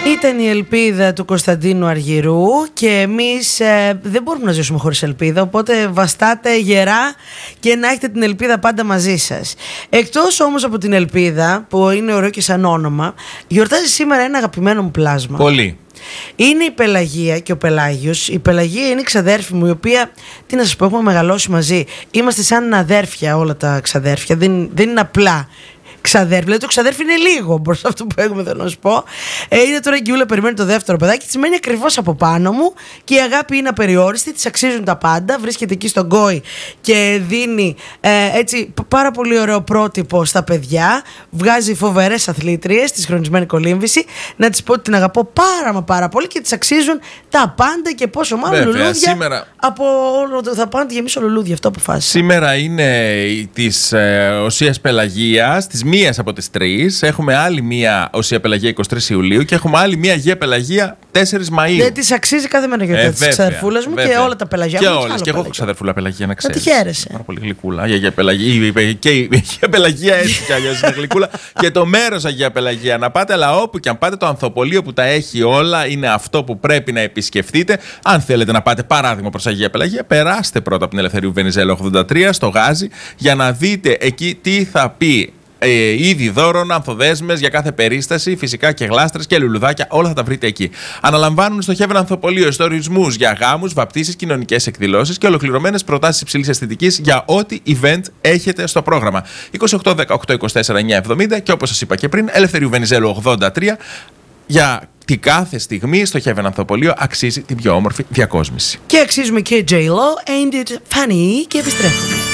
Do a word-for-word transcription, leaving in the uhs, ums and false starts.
Ήταν η ελπίδα του Κωνσταντίνου Αργυρού και εμείς ε, δεν μπορούμε να ζήσουμε χωρίς ελπίδα, οπότε βαστάτε γερά και να έχετε την ελπίδα πάντα μαζί σας. Εκτός όμως από την ελπίδα, που είναι ωραίο και σαν όνομα, γιορτάζει σήμερα ένα αγαπημένο μου πλάσμα. Πολύ. Είναι η Πελαγία και ο Πελάγιος. Η Πελαγία είναι η ξαδέρφη μου, η οποία, τι να σας πω, έχουμε μεγαλώσει μαζί. Είμαστε σαν αδέρφια όλα τα ξαδέρφια, δεν, δεν είναι απλά ξαδέρφη. Δηλαδή το ξαδέρφι είναι λίγο μπροστά αυτό που έχουμε, θέλω να σου πω. Ε, είναι τώρα η Γιούλα, περιμένει το δεύτερο παιδάκι. Τη μένει ακριβώς από πάνω μου και η αγάπη είναι απεριόριστη. Τη αξίζουν τα πάντα. Βρίσκεται εκεί στον Γκόι και δίνει ε, έτσι πάρα πολύ ωραίο πρότυπο στα παιδιά. Βγάζει φοβερές αθλήτριες, τη χρονισμένη κολύμβηση. Να τη πω ότι την αγαπώ πάρα μα πάρα πολύ και τη αξίζουν τα πάντα και πόσο μάλλον Βέβαια, λουλούδια. Σήμερα... Από όλο, θα πάνε να τη γεμίσω λουλούδια, αυτό αποφάσισα. Σήμερα είναι τη ε, Οσίας Πελαγίας, τη μία από τις τρεις. Έχουμε άλλη μία Οσία Πελαγία εικοστή τρίτη Ιουλίου και έχουμε άλλη μία Αγία Πελαγία τέσσερις Μαΐου. Δεν της αξίζει κάθε μέρα γιορτή ε, της ξαδερφούλας μου βέβαια. Και όλα τα Πελαγιά και μου. Όλες. Και εγώ έχω ξαδερφούλα Πελαγία, να ξέρεις. Να τη χαίρεσαι. Πάρα πολύ γλυκούλα. Η Αγία Πελαγία. Και η Αγία Πελαγία έτσι κι αλλιώς είναι γλυκούλα. Και το μέρος Αγία Πελαγία να πάτε, αλλά όπου και αν πάτε, το ανθοπολείο που τα έχει όλα είναι αυτό που πρέπει να επισκεφτείτε. Αν θέλετε να πάτε παράδειγμα προς Αγία Πελαγία, περάστε πρώτα από την Ελευθερίου Βενιζέλου ογδόντα τρία στο Γάζι για να δείτε εκεί τι θα πει. Ε, είδη δώρων, ανθοδέσμες για κάθε περίσταση, φυσικά και γλάστρες και λουλουδάκια, όλα θα τα βρείτε εκεί. Αναλαμβάνουν στο Heaven Ανθοπολείο ιστορισμούς για γάμους, βαπτίσεις, κοινωνικές εκδηλώσεις και ολοκληρωμένες προτάσεις υψηλής αισθητικής για ό,τι event έχετε στο πρόγραμμα. είκοσι οκτώ δεκαοκτώ είκοσι τέσσερα εννιακόσια εβδομήντα και όπως σας είπα και πριν, Ελευθερίου Βενιζέλου ογδόντα τρία, για τη κάθε στιγμή στο Heaven Ανθοπολείο αξίζει την πιο όμορφη διακόσμηση. Και αξίζουμε και J-Lo, Ain't It Funny, και επιστρέφουμε.